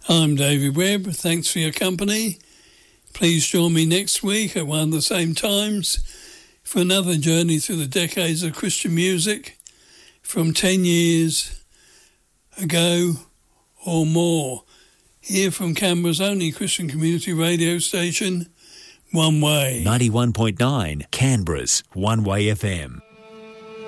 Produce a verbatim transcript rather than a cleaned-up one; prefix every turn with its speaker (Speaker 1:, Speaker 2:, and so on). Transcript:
Speaker 1: I'm David Webb. Thanks for your company. Please join me next week at one of the same times for another journey through the decades of Christian music from ten years ago or more. Here from Canberra's only Christian community radio station, One Way.
Speaker 2: ninety-one point nine, Canberra's One Way F M.